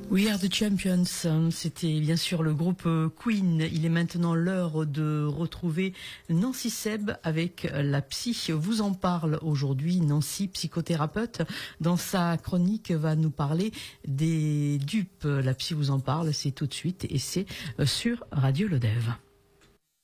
We Are the Champions, c'était bien sûr le groupe Queen. Il est maintenant l'heure de retrouver Nancy Seb avec la psy. Vous en parle aujourd'hui Nancy, psychothérapeute. Dans sa chronique, va nous parler des dupes. La psy vous en parle, c'est tout de suite et c'est sur Radio Lodève.